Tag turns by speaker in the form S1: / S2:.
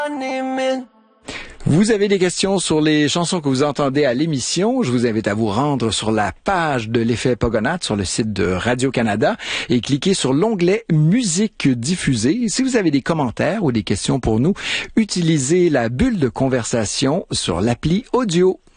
S1: Vous avez des questions sur les chansons que vous entendez à l'émission, je vous invite à vous rendre sur la page de l'Effet Pogonat sur le site de Radio-Canada et cliquer sur l'onglet Musique diffusée. Si vous avez des commentaires ou des questions pour nous, utilisez la bulle de conversation sur l'appli audio.